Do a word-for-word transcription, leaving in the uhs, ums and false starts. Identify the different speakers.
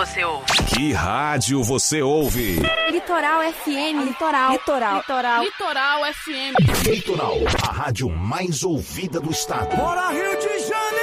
Speaker 1: você ouve?
Speaker 2: Que rádio você ouve?
Speaker 3: Litoral F M. Litoral. Litoral. Litoral.
Speaker 1: Litoral F M.
Speaker 2: Litoral, a rádio mais ouvida do estado.
Speaker 4: Bora, Rio de Janeiro!